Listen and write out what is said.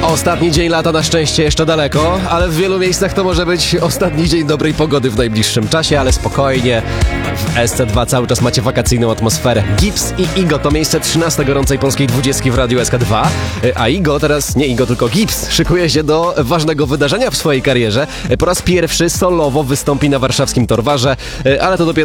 Ostatni dzień lata na szczęście jeszcze daleko, ale w wielu miejscach to może być ostatni dzień dobrej pogody w najbliższym czasie, ale spokojnie. W SC2 cały czas macie wakacyjną atmosferę. Gips i Igo to miejsce 13 gorącej polskiej 20 w Radiu SK2, a Igo teraz, nie Igo, tylko Gips, szykuje się do ważnego wydarzenia w swojej karierze. Po raz pierwszy solowo wystąpi na warszawskim Torwarze, ale to dopiero